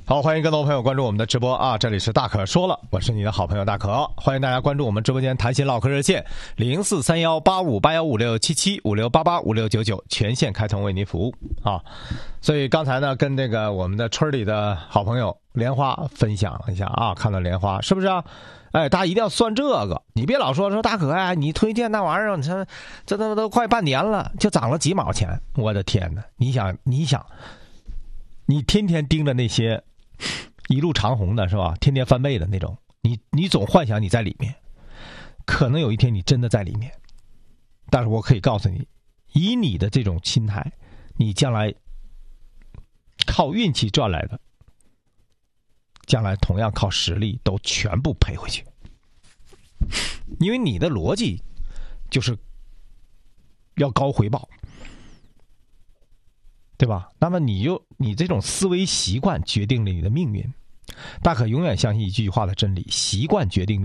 好，欢迎更多朋友关注我们的直播啊！这里是大可说了，我是你的好朋友大可，欢迎大家关注我们直播间谈心唠嗑热线04318581567756885699，全线开通为您服务啊！所以刚才呢，跟这个我们的村里的好朋友莲花分享了一下啊，看到莲花是不是啊？哎，大家一定要算这个，你别老说大可呀，你推荐那玩意儿，这都快半年了，就涨了几毛钱，我的天哪！你想，你天天盯着那些一路长虹的是吧？天天翻倍的那种，你总幻想你在里面，可能有一天你真的在里面。但是我可以告诉你，以你的这种心态，你将来靠运气赚来的，将来同样靠实力都全部赔回去。因为你的逻辑就是要高回报，对吧？那么你这种思维习惯决定了你的命运。大可永远相信一句话的真理：习惯决定